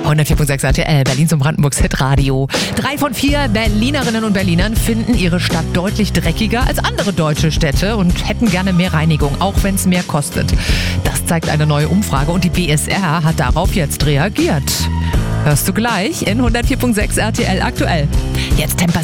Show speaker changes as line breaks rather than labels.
104.6 RTL, Berlin zum Brandenburgs Hitradio. 3 von 4 Berlinerinnen und Berlinern finden ihre Stadt deutlich dreckiger als andere deutsche Städte und hätten gerne mehr Reinigung, auch wenn es mehr kostet. Das zeigt eine neue Umfrage und die BSR hat darauf jetzt reagiert. Hörst du gleich in 104.6 RTL aktuell. Jetzt Temper